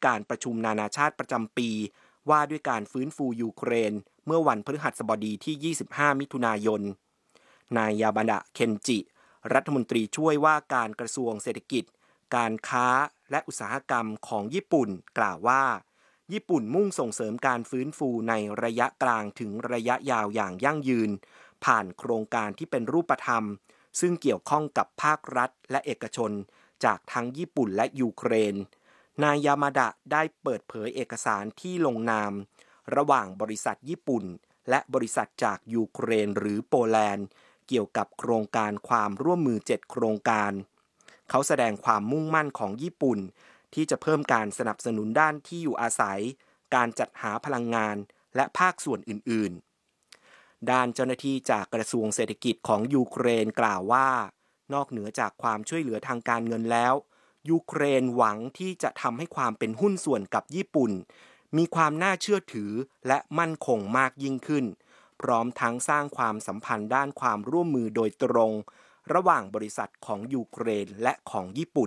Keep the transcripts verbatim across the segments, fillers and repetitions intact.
การประชุมนานาชาติประจำปีว่าด้วยการฟื้นฟูยูเครนเมื่อวันพฤหัสบดีที่ยี่สิบห้ามิถุนายนนายยามาดะเคนจิรัฐมนตรีช่วยว่าการกระทรวงเศรษฐกิจการค้าและอุตสาหกรรมของญี่ปุ่นกล่าวว่าญี่ปุ่นมุ่งส่งเสริมการฟื้นฟูในระยะกลางถึงระยะยาวอย่างยั่งยืนผ่านโครงการที่เป็นรูปธรรมซึ่งเกี่ยวข้องกับภาครัฐและเอกชนจากทั้งญี่ปุ่นและยูเครนนายยามาดะได้เปิดเผยเอกสารที่ลงนามระหว่างบริษัทญี่ปุ่นและบริษัทจากยูเครนหรือโปแลนด์เกี่ยวกับโครงการความร่วมมือเจ็ดโครงการเขาแสดงความมุ่งมั่นของญี่ปุ่นที่จะเพิ่มการสนับสนุนด้านที่อยู่อาศัยการจัดหาพลังงานและภาคส่วนอื่นๆด้านเจ้าหน้าที่จากกระทรวงเศรษฐกิจของยูเครนกล่าวว่านอกเหนือจากความช่วยเหลือทางการเงินแล้วยูเครนหวังที่จะทำให้ความเป็นหุ้นส่วนกับญี่ปุ่นมีความน่าเชื่อถือและมั่นคงมากยิ่งขึ้นพร้อมทั้งสร้างความสัมพันธ์ด้านความร่วมมือโดยตรงระหว่างบริษัทของยูเครนและของญี่ปุ่น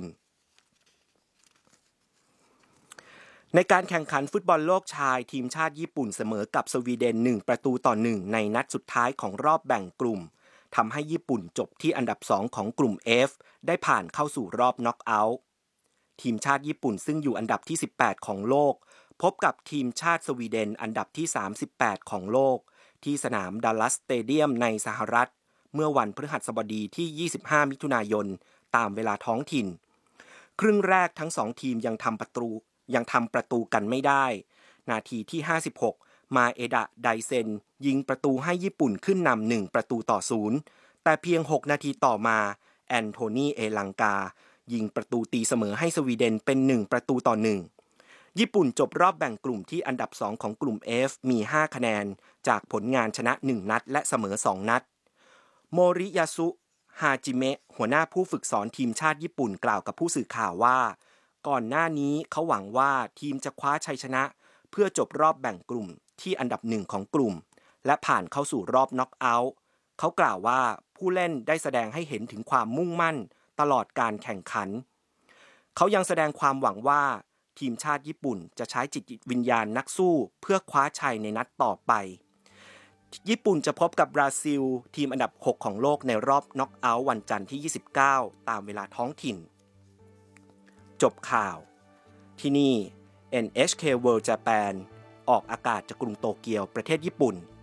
ในการแข่งขันฟุตบอลโลกชายทีมชาติญี่ปุ่นเสมอกับสวีเดนหนึ่งประตูต่อหนึ่งในนัดสุดท้ายของรอบแบ่งกลุ่มทำให้ญี่ปุ่นจบที่อันดับสองของกลุ่ม F ได้ผ่านเข้าสู่รอบน็อกเอาท์ทีมชาติญี่ปุ่นซึ่งอยู่อันดับที่สิบแปดของโลกพบกับทีมชาติสวีเดนอันดับที่สามสิบแปดของโลกที่สนามดัลลัสสเตเดียมในสหรัฐเมื่อวันพฤหัสบดีที่ยี่สิบห้ามิถุนายนตามเวลาท้องถิ่นครึ่งแรกทั้งสองทีมยังทำประตูยังทำประตูกันไม่ได้นาทีที่ห้าสิบหกมาเอดะไดเซนยิงประตูให้ญี่ปุ่นขึ้นนำหนึ่งประตูต่อศูนย์แต่เพียงหกนาทีต่อมาแอนโทนีเอลังกายิงประตูตีเสมอให้สวีเดนเป็นหนึ่งประตูต่อหนึ่งญี่ปุ่นจบรอบแบ่งกลุ่มที่อันดับสองของกลุ่ม F มีห้าคะแนนจากผลงานชนะหนึ่งนัดและเสมอสองนัดโมริยาสุฮาจิเมะหัวหน้าผู้ฝึกสอนทีมชาติญี่ปุ่นกล่าวกับผู้สื่อข่าวว่าก่อนหน้านี้เขาหวังว่าทีมจะคว้าชัยชนะเพื่อจบรอบแบ่งกลุ่มที่อันดับหนึ่งของกลุ่มและผ่านเข้าสู่รอบน็อกเอาท์เขากล่าวว่าผู้เล่นได้แสดงให้เห็นถึงความมุ่งมั่นตลอดการแข่งขันเขายังแสดงความหวังว่าทีมชาติญี่ปุ่นจะใช้จิตวิญญาณนักสู้เพื่อคว้าชัยในนัดต่อไปญี่ปุ่นจะพบกับบราซิลทีมอันดับหกของโลกในรอบน็อกเอาท์วันจันทร์ที่ยี่สิบเก้าตามเวลาท้องถิ่นจบข่าวที่นี่ เอ็น เอช เค World Japan ออกอากาศจากกรุงโตเกียวประเทศญี่ปุ่น